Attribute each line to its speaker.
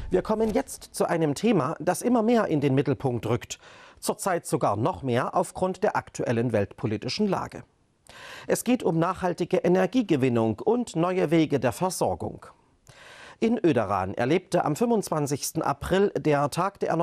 Speaker 1: Wir kommen jetzt zu einem Thema, das immer mehr in den Mittelpunkt rückt. Zurzeit sogar noch mehr aufgrund der aktuellen weltpolitischen Lage. Es geht um nachhaltige Energiegewinnung und neue Wege der Versorgung. In Öderan erlebte am 25. April der Tag der